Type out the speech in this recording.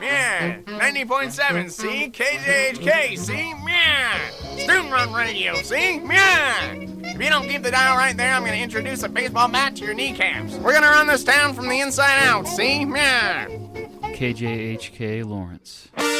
Yeah, 90.7, see? KJHK, see? Yeah. Student Run Radio, see? Yeah. If you don't keep the dial right there, I'm going to introduce a baseball bat to your kneecaps. We're going to run this town from the inside out, see? Yeah. KJHK Lawrence.